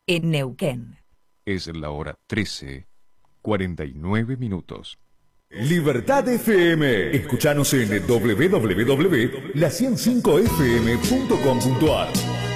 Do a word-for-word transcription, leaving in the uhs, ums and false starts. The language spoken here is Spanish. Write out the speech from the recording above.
en Neuquén. Es la hora trece, cuarenta y nueve minutos. Libertad F M. Escuchanos en doble u doble u doble u punto la ciento cinco f m punto com punto a r.